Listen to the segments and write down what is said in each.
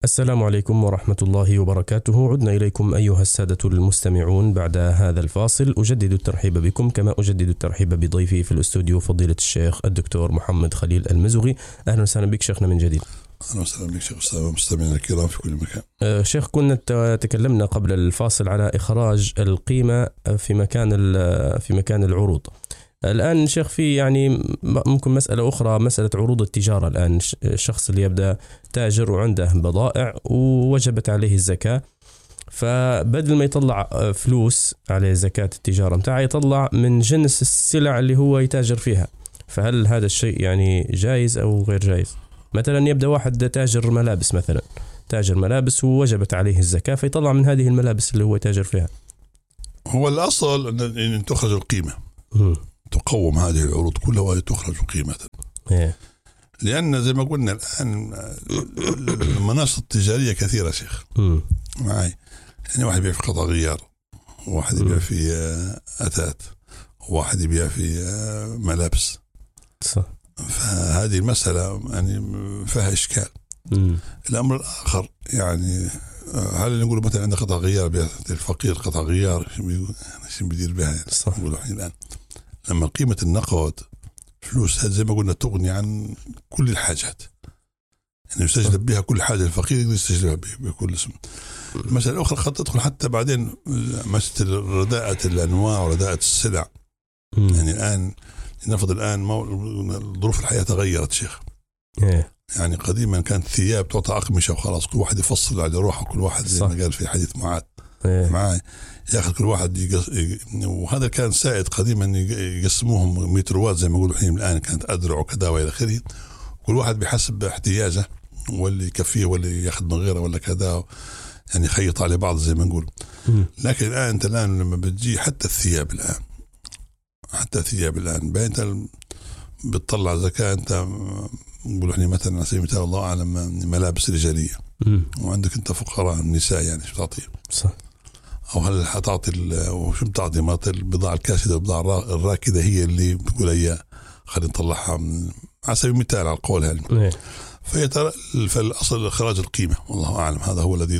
السلام عليكم ورحمة الله وبركاته. عدنا إليكم أيها السادة المستمعون بعد هذا الفاصل. أجدد الترحيب بكم كما أجدد الترحيب بضيفي في الاستوديو فضيلة الشيخ الدكتور محمد خليل المزغي. أهلا وسهلا بك شيخنا من جديد. أهلا وسهلا بك شيخ أسامة ومستمعينا الكرام في كل مكان. شيخ، كنا تكلمنا قبل الفاصل على إخراج القيمة في مكان العروض. الآن شيخ في ممكن مسألة أخرى، مسألة عروض التجارة. الآن الشخص اللي يبدأ تاجر وعنده بضائع ووجبت عليه الزكاة، فبدل ما يطلع فلوس على زكاة التجارة متاعه يطلع من جنس السلع اللي هو يتاجر فيها. فهل هذا الشيء جائز أو غير جائز؟ مثلا يبدأ واحد تاجر ملابس، مثلا تاجر ملابس ووجبت عليه الزكاة فيطلع من هذه الملابس اللي هو يتاجر فيها. هو الأصل أن تخرج القيمة، تقوم هذه العروض كلها وتخرج قيمة. لأن زي ما قلنا الآن المناصب التجارية كثيرة شيخ معي. واحد يبيع في قطع غيار، وواحد يبيع في أثاث، وواحد يبيع في ملابس. صح. فهذه المسألة فيها إشكال. الأمر الآخر هل نقول مثلا عند قطع غيار الفقير قطع غيار شو بيدير بها؟ صح. نقول الآن لما قيمة النقد فلوس هذا زي ما قلنا تغني عن كل الحاجات، يستجلب بها كل حاجة. الفقير يقدر يستجلبها بكل اسم. المسألة الأخرى قد تدخل حتى بعدين مسألة رداءة الأنواع ورداءة السلع. الآن نفرض الآن ظروف الحياة تغيرت شيخ. قديما كانت ثياب تعطى أقمشة وخلاص، كل واحد يفصل على روحه، كل واحد زي ما قال في حديث معاذ معاي ياخذ كل واحد وهذا كان سائد قديما، يقسموهم متروات زي ما يقولوا الحين. الآن كانت أدرع وكذا وإلى آخره، كل واحد بحسب احتياجه، واللي يكفيه واللي ياخذ من غيره ولا كذا، يخيط على بعض زي ما نقول. لكن الآن أنت لما بتجي حتى الثياب الآن أنت بتطلع زكاة. أنت نقول احنا مثلا على سبيل المثال الله أعلم ملابس رجالية، وعندك أنت فقراء النساء شو تعطيه؟ صح. أو هل حتعطي وشو بتعطي؟ ما البضاعة الكاسدة والبضاعة الراكدة هي اللي بتقول هي خلينا نطلعها على سبيل المثال على القول هذا. فيترى فالأصل إخراج القيمة، والله أعلم هذا هو الذي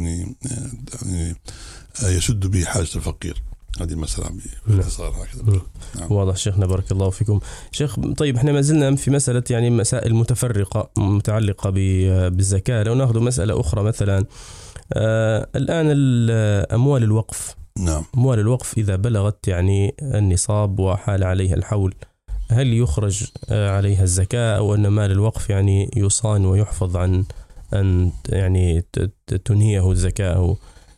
يسد به حاجة الفقير. هذه المسألة باختصار هكذا. واضح شيخنا، بارك الله فيكم. شيخ طيب احنا ما زلنا في مسألة مسائل متفرقة متعلقة بالزكاة. لو ناخذ مسألة أخرى مثلا الآن أموال الوقف. نعم. أموال الوقف إذا بلغت النصاب وحال عليها الحول، هل يخرج عليها الزكاة، أو أن مال الوقف يصان ويحفظ عن أن تنهيه الزكاة؟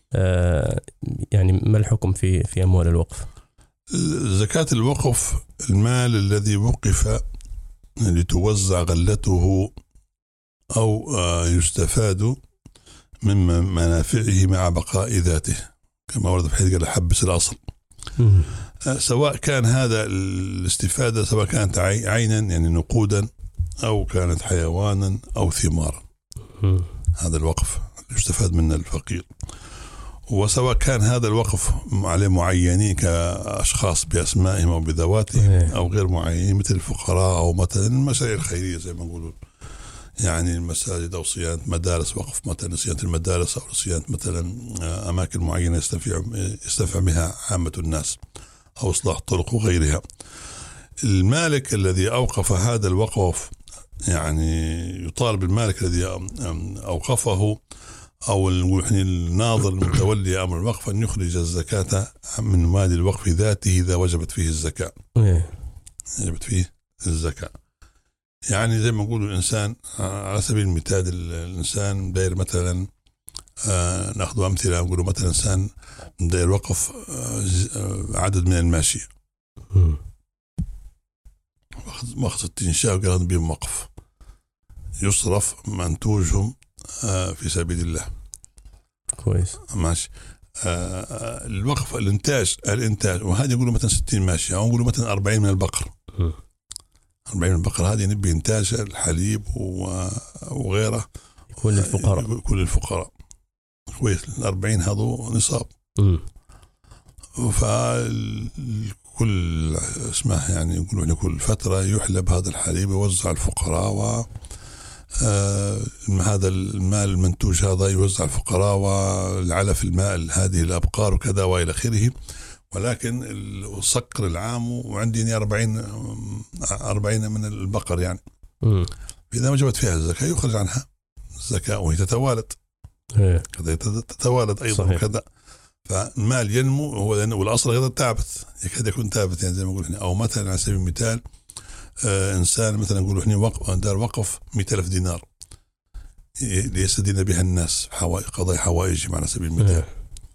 ما الحكم في أموال الوقف؟ زكاة الوقف المال الذي وقف لتوزع غلته أو يستفاد من منافعه مع بقاء ذاته، كما ورد في حديث قال حبس الأصل. سواء كان هذا الاستفادة سواء كانت عينا نقودا، أو كانت حيوانا أو ثمارا، هذا الوقف يستفاد منه الفقير. وسواء كان هذا الوقف على معينين كأشخاص بأسمائهم أو بذواتهم، أو غير معينين مثل الفقراء أو مثلا المشاريع الخيرية زي ما نقولون، المساجد أو صيانة مدارس، وقف مثلا صيانة المدارس أو صيانة مثلا أماكن معينة يستنفع بها عامة الناس، أو إصلاح طرق وغيرها. المالك الذي أوقف هذا الوقف يطالب المالك الذي أوقفه أو الناظر المتولي أمر الوقف أن يخرج الزكاة من مال الوقف ذاته إذا وجبت فيه الزكاة. وجبت فيه الزكاة زي ما نقول الإنسان على سبيل المثال، الإنسان داير مثلا نأخذ أمثلة، نقول مثلا إنسان داير وقف عدد من الماشية، واخذ 60 شاة وقال بهم وقف يصرف منتوجهم في سبيل الله. كويس، ماشي. الوقف الانتاج وهذه يقولوا مثلا 60 ماشية، او يقولوا مثلا 40 من البقر. 40 من البقر هذه نبي انتاج الحليب وغيره كل الفقراء. كويس. 40 هذو نصاب. فكل اسمه يقولوا كل فترة يحلب هذا الحليب يوزع الفقراء هذا المال المنتوج هذا يوزع الفقراء والعلف الماء هذه الأبقار وكذا وإلى آخره. ولكن الصقر العام وعندي 40 من البقر يعني إذا وجبت فيها الزكاة يخرج عنها الزكاة وهي تتوالد كذا تتوالد أيضا صحيح. وكذا. فالمال ينمو هو والأصل غير ثابت يكاد يكون ثابت يعني زي ما نقول هنا. أو مثلا على سبيل المثال إنسان مثلا نقول إحنا دار وقف 100,000 دينار ليستدين بها الناس قضاء حوائجهم على سبيل المثال.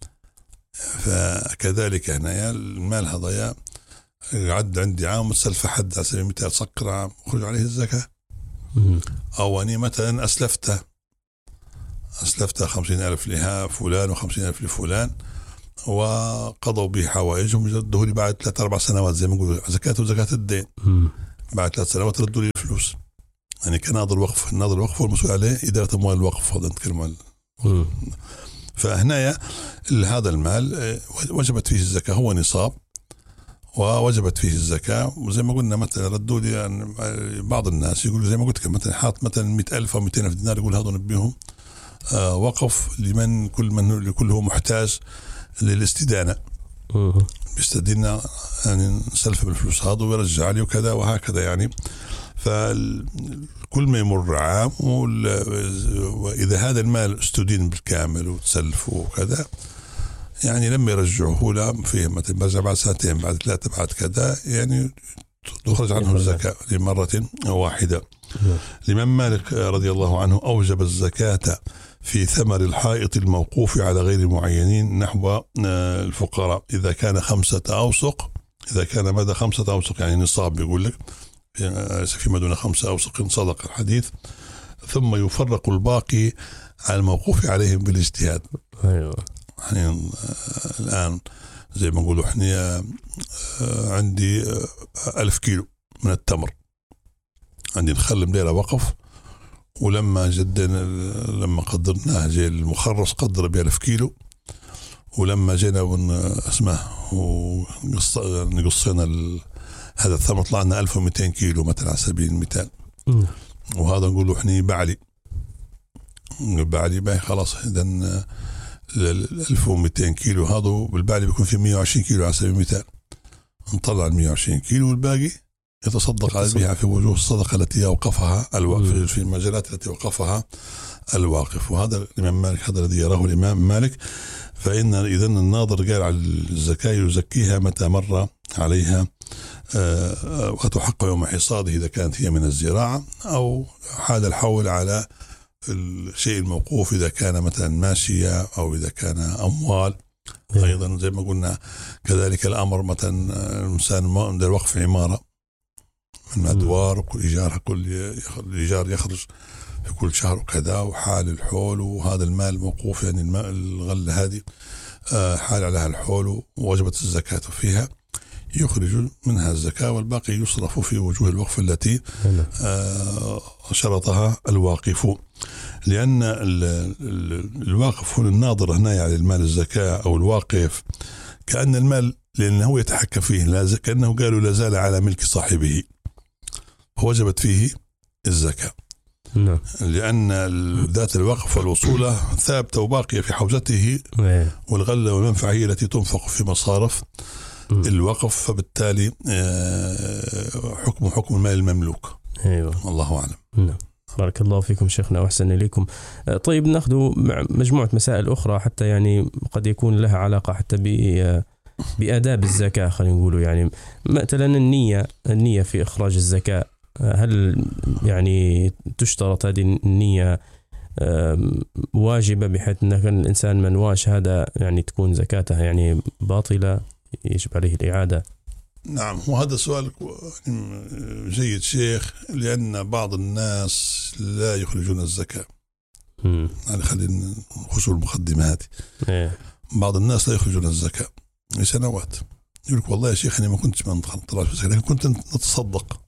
فكذلك هنا المال هذا يعد عندي عام متسلف حد على سبيل المثال صقر عام يخرج عليه الزكاة. أو أني مثلا أسلفته 50,000 لها فلان و50,000 لفلان وقضوا به حوائجهم يردوا لي بعد 3-4 سنوات زي ما نقول زكاة وزكاة الدين. بعد 3 سنوات ردوا لي الفلوس يعني كناظر وقف. الناظر الوقف والمسؤول عليه إدارة أموال الوقف هذا نتكلم عن. فهنا هذا المال وجبت فيه الزكاة هو نصاب ووجبت فيه الزكاة. وزي ما قلنا مثلا ردوا لي يعني بعض الناس يقول زي ما قلت لك مثلا حاط مثلا 100,000 أو 200,000 دينار يقول هذا نبيهم وقف لكل هو محتاج للاستدانة بيستدينا يعني نسلف بالفلوس هذا ويرجع لي وكذا وهكذا يعني. فكل ما يمر عام وإذا هذا المال استدين بالكامل وتسلف وكذا يعني لما يرجعوه له فيه مثلا برجع بعد 2 بعد 3 بعد كذا يعني تخرج عنه الزكاة لمرة واحدة. الإمام مالك رضي الله عنه أوجب الزكاة في ثمر الحائط الموقوف على غير معينين نحو الفقراء إذا كان 5 أوسق. إذا كان مدى 5 أوسق يعني نصاب يقول لك فيما دون 5 أوسق صدق الحديث. ثم يفرق الباقي على الموقوف عليهم بالاجتهاد. أيوة. يعني الآن زي ما نقولوا احنا عندي 1000 كيلو من التمر عندي نخل مديرة وقف ولما لما قدرناه جاي المخرص قدر ب1000 كيلو ولما جينا اسمه ونقصينا هذا الثمر طلعنا 1200 كيلو مثلا على سبيل المثال. وهذا نقوله احنا بعلي باي خلاص اذا 1200 كيلو هذا بالبعلي بيكون في 120 كيلو على سبيل المثال. نطلع 120 كيلو والباقي يتصدق على بها في وجوه الصدقة التي أوقفها في المجالات التي وقفها الواقف. وهذا الإمام مالك هذا الذي يراه الإمام مالك. فإن إذن الناظر قال على الزكاة يزكيها متى مر عليها وتحق يوم حصاده إذا كانت هي من الزراعة أو حال الحول على الشيء الموقوف إذا كان مثلا ماشية أو إذا كان أموال. أيضا زي ما قلنا كذلك الأمر مثلا الإنسان در وقف عمارة من أدوار وكل إيجارها كل إيجار يخرج في كل شهر وكذا وحال الحول وهذا المال موقوف يعني الماء الغلة هذه حال عليها الحول ووجبت الزكاة فيها يخرج منها الزكاة والباقي يصرف في وجوه الوقف التي شرطها الواقف. لأن الواقف هنا الناظر هنا يعني المال الزكاة أو الواقف كأن المال لأنه يتحكم فيه كأنه قالوا لازال على ملك صاحبه ووجبت فيه الزكاة. لأن ذات الوقف والوصولة ثابتة وباقية في حوزته والغلة والمنفعة هي التي تنفق في مصارف الوقف فبالتالي حكم المال المملوك. أيوة. الله أعلم. نعم. بارك الله فيكم شيخنا وأحسن إليكم. طيب نأخذ مجموعة مسائل أخرى حتى يعني قد يكون لها علاقة حتى بآداب الزكاة. خلينا نقوله يعني مثلا النية في إخراج الزكاة هل يعني تشترط هذه النية واجبة بحيث أن الإنسان من واش هذا يعني تكون زكاتها يعني باطلة يجب عليه الإعادة؟ نعم وهذا سؤال جيد شيخ لأن بعض الناس لا يخرجون الزكاة. يعني خلينا نخش المقدمات. بعض الناس لا يخرجون الزكاة لسنوات يقول لك والله يا شيخ أنا ما كنتش من طلع في الزكاة لكن كنت نتصدق.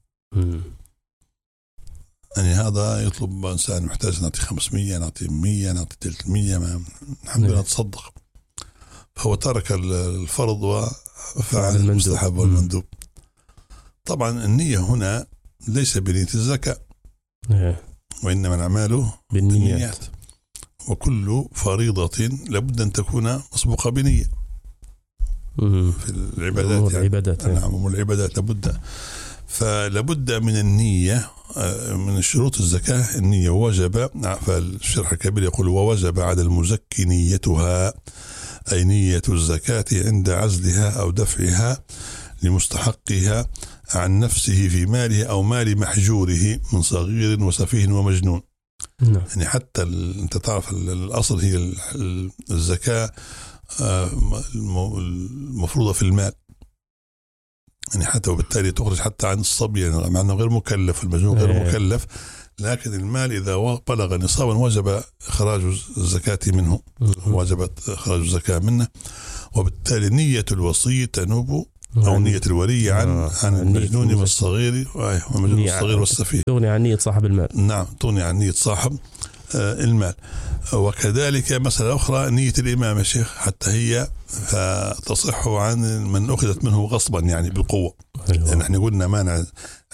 يعني هذا يطلب إنسان محتاج نعطي 500 نعطي 100 نعطي 300 الحمد لله نتصدق. فهو ترك الفرض وفعل المستحب والمندوب. طبعا النية هنا ليس بنية الزكاة وإنما الأعمال بالنيات، وكل فريضة لابد أن تكون مسبوقة بنية في العبادات يعني. نعم، العبادات لابد، فلابد من النية. من شروط الزكاة النية. وجب، فالشرح الكبير يقول ووجب على المزكي نيتها، أي نية الزكاة عند عزلها أو دفعها لمستحقها عن نفسه في ماله أو مال محجوره من صغير وسفيه ومجنون. يعني حتى أنت تعرف الأصل هي الزكاة المفروضة في المال، يعني حتى وبالتالي تخرج حتى عن الصبي، يعني مع أنه غير مكلف، المجنون غير مكلف، لكن المال إذا بلغ نصابا وجب إخراج الزكاة منه، وجبت إخراج الزكاة منه. وبالتالي نية الوصي تنوب أو نية الولي عن المجنون والصغير، والمجنون والصغير والسفيه، تغني عن نية صاحب المال. نعم، تغني عن نية صاحب المال. وكذلك مسألة أخرى نية الإمام يا شيخ، حتى هي فتصح عن من أخذت منه غصبا، يعني بالقوة. يعني نحن قلنا مانع